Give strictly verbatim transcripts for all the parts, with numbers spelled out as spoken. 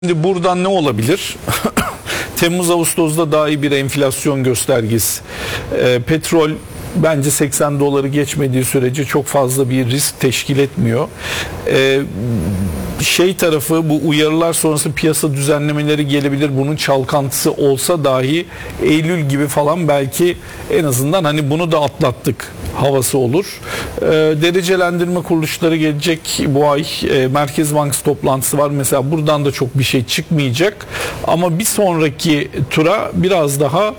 Şimdi buradan ne olabilir? Temmuz-Ağustos'da daha iyi bir enflasyon göstergesi. E, petrol bence seksen doları geçmediği sürece çok fazla bir risk teşkil etmiyor. E, şey tarafı, bu uyarılar sonrası piyasa düzenlemeleri gelebilir. Bunun çalkantısı olsa dahi Eylül gibi falan belki en azından hani bunu da atlattık havası olur. E, derecelendirme kuruluşları gelecek bu ay. E, Merkez Bankası toplantısı var. Mesela buradan da çok bir şey çıkmayacak. Ama bir sonraki tura biraz daha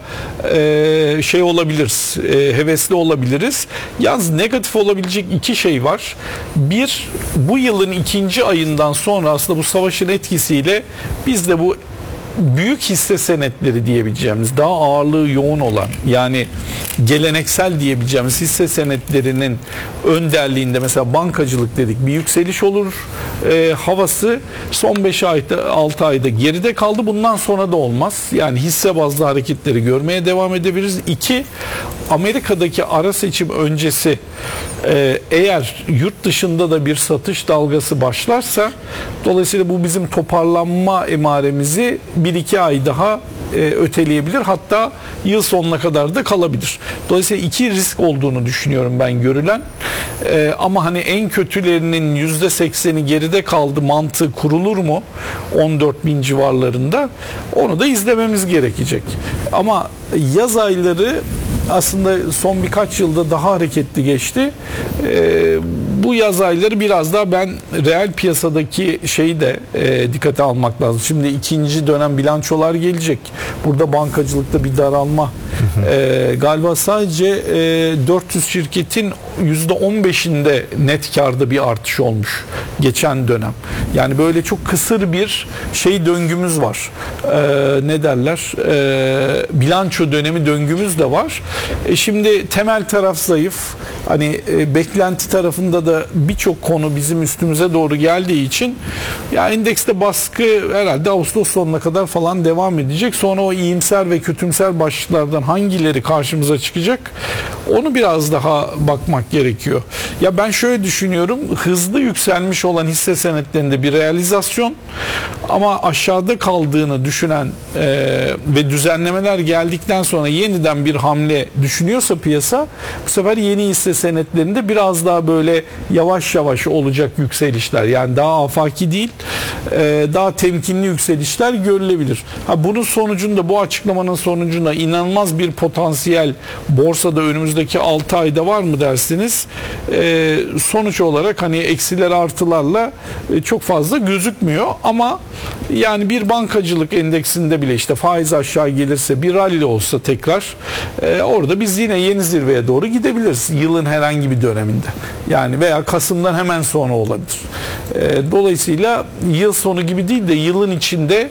e, şey olabiliriz. E, hevesli olabiliriz. Yalnız negatif olabilecek iki şey var. Bir, bu yılın ikinci ayından sonra aslında bu savaşın etkisiyle biz de bu büyük hisse senetleri diyebileceğimiz, daha ağırlığı yoğun olan, yani geleneksel diyebileceğimiz hisse senetlerinin önderliğinde mesela bankacılık dedik, bir yükseliş olur e, havası son beş ayda altı ayda geride kaldı. Bundan sonra da olmaz. Yani hisse bazlı hareketleri görmeye devam edebiliriz. İki, Amerika'daki ara seçim öncesi e, eğer yurt dışında da bir satış dalgası başlarsa, dolayısıyla bu bizim toparlanma emaremizi bir iki ay daha e, öteleyebilir. Hatta yıl sonuna kadar da kalabilir. Dolayısıyla iki risk olduğunu düşünüyorum ben görülen. E, ama hani en kötülerinin yüzde sekseni geride kaldı mantığı kurulur mu? on dört bin civarlarında. Onu da izlememiz gerekecek. Ama yaz ayları aslında son birkaç yılda daha hareketli geçti. Ee, bu yaz ayları biraz daha ben reel piyasadaki şeyi de e, dikkate almak lazım. Şimdi ikinci dönem bilançolar gelecek. Burada bankacılıkta bir daralma. Ee, galiba sadece e, dört yüz şirketin yüzde on beşinde net karda bir artış olmuş geçen dönem. Yani böyle çok kısır bir şey döngümüz var. Ee, ne derler? Ee, bilanço dönemi döngümüz de var. E şimdi temel taraf zayıf. Hani e, beklenti tarafında da birçok konu bizim üstümüze doğru geldiği için ya endekste baskı herhalde Ağustos sonuna kadar falan devam edecek. Sonra o iyimser ve kötümser başlıklardan hangileri karşımıza çıkacak? Onu biraz daha bakmak gerekiyor. Ya ben şöyle düşünüyorum. Hızlı yükselmiş olan hisse senetlerinde bir realizasyon, ama aşağıda kaldığını düşünen e, ve düzenlemeler geldikten sonra yeniden bir hamle düşünüyorsa piyasa, bu sefer yeni hisse senetlerinde biraz daha böyle yavaş yavaş olacak yükselişler. Yani daha afaki değil, e, daha temkinli yükselişler görülebilir. Ha, bunun sonucunda, bu açıklamanın sonucunda inanılmaz bir potansiyel borsada önümüzdeki altı ayda var mı dersiniz? E, sonuç olarak hani eksiler artılarla e, çok fazla gözükmüyor, ama yani bir bankacılık endeksinde bile işte faiz aşağı gelirse, bir rally olsa tekrar e, orada biz yine yeni zirveye doğru gidebiliriz yılın herhangi bir döneminde. Yani veya Kasım'dan hemen sonra olabilir. E, dolayısıyla yıl sonu gibi değil de yılın içinde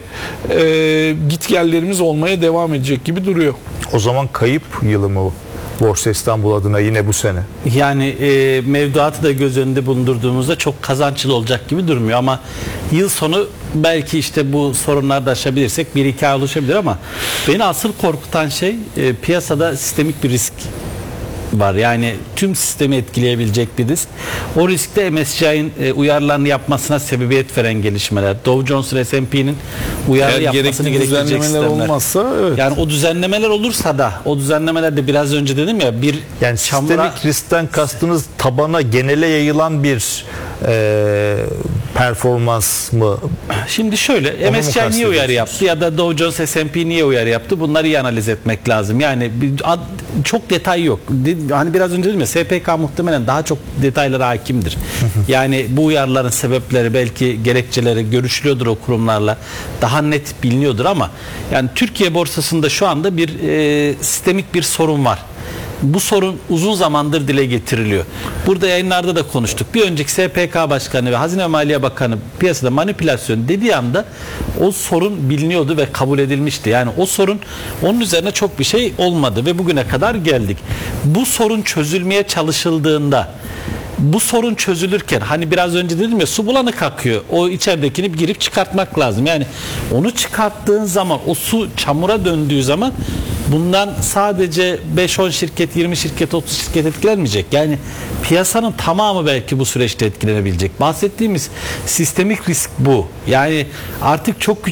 e, gitgellerimiz olmaya devam edecek gibi duruyor. O zaman kayıp yılı mı Borsa İstanbul adına yine bu sene? Yani e, mevduatı da göz önünde bulundurduğumuzda çok kazançlı olacak gibi durmuyor, ama yıl sonu belki işte bu sorunları da aşabilirsek bir iki ay oluşabilir, ama beni asıl korkutan şey e, piyasada sistemik bir risk var. Yani tüm sistemi etkileyebilecek bir risk. O riskte M S C I'nin e, uyarılarını yapmasına sebebiyet veren gelişmeler. Dow Jones ve S and P'nin uyarı Eğer yapmasını gerekli gerektirecek düzenlemeler sistemler. olmazsa, evet. Yani o düzenlemeler olursa da, o düzenlemelerde biraz önce dedim ya, bir Yani çamura... sistemik riskten kastınız tabana, genele yayılan bir e, performans mı? Şimdi şöyle, Onu M S C I niye uyarı yaptı ya da Dow Jones S and P niye uyarı yaptı? Bunları iyi analiz etmek lazım. Yani bir, ad, çok detay yok. Hani biraz önce dedim ya, S P K muhtemelen daha çok detaylara hakimdir. Yani bu uyarıların sebepleri, belki gerekçeleri görüşülüyordur o kurumlarla. Daha net biliniyordur, ama yani Türkiye borsasında şu anda bir e, sistemik bir sorun var. Bu sorun uzun zamandır dile getiriliyor. Burada yayınlarda da konuştuk. Bir önceki S P K Başkanı ve Hazine ve Maliye Bakanı piyasada manipülasyon dediği anda o sorun biliniyordu ve kabul edilmişti. Yani o sorun, onun üzerine çok bir şey olmadı ve bugüne kadar geldik. Bu sorun çözülmeye çalışıldığında, bu sorun çözülürken, hani biraz önce dedim ya, su bulanık akıyor. O içeridekini girip çıkartmak lazım. Yani onu çıkarttığın zaman, o su çamura döndüğü zaman bundan sadece beş on şirket, yirmi şirket, otuz şirket etkilenmeyecek. Yani piyasanın tamamı belki bu süreçte etkilenebilecek. Bahsettiğimiz sistemik risk bu. Yani artık çok